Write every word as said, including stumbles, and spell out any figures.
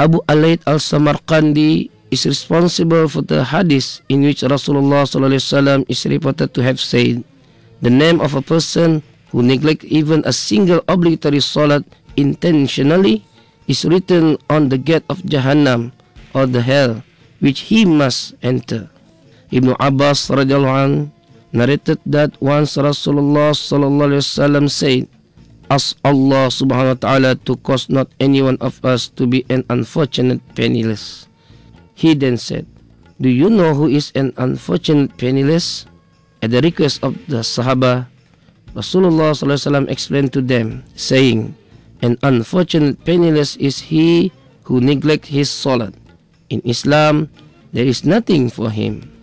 Abu Alaid al-Samarqandi is responsible for the hadith in which Rasulullah sallallahu alaihi wasallam is reported to have said, "The name of a person who neglects even a single obligatory salat intentionally is written on the gate of Jahannam, or the hell, which he must enter." Ibn Abbas radhiyallahu anhu narrated that once Rasulullah sallallahu alaihi wasallam said, "Ask Allah subhanahu wa ta'ala to cause not any one of us to be an unfortunate penniless." He then said, "Do you know who is an unfortunate penniless?" At the request of the Sahaba, Rasulullah sallallahu alaihi wasallam explained to them, saying, "An unfortunate penniless is he who neglects his salat. In Islam, there is nothing for him."